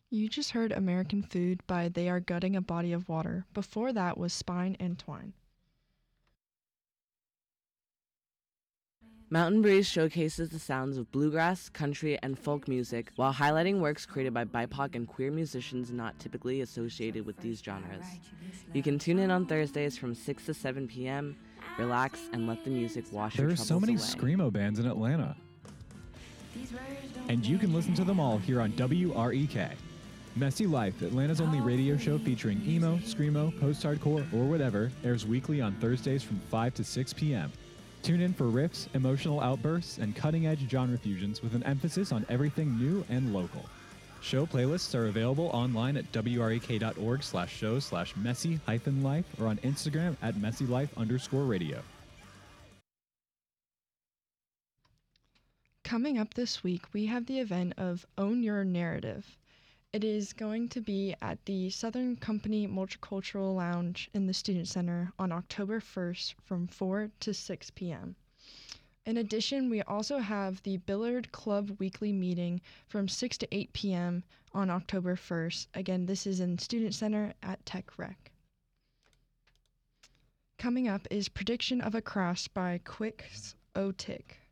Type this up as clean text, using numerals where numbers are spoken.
You just heard American Food by They Are Gutting a Body of Water. Before that was Spine and Twine. Mountain Breeze showcases the sounds of bluegrass, country, and folk music while highlighting works created by BIPOC and queer musicians not typically associated with these genres. You can tune in on Thursdays from 6 to 7 p.m., relax, and let the music wash your troubles away. There are so many screamo bands in Atlanta. And you can listen to them all here on WREK. Messy Life, Atlanta's only radio show featuring emo, screamo, post-hardcore, or whatever, airs weekly on Thursdays from 5 to 6 p.m. Tune in for riffs, emotional outbursts, and cutting-edge genre fusions with an emphasis on everything new and local. Show playlists are available online at wrek.org/show/messy-life or on Instagram at messylife_radio. Coming up this week, we have the event of Own Your Narrative. It is going to be at the Southern Company Multicultural Lounge in the Student Center on October 1st from 4 to 6 p.m. In addition, we also have the Billard Club weekly meeting from 6 to 8 p.m. on October 1st. Again, this is in Student Center at Tech Rec. Coming up is Prediction of a Cross by Quix Otic.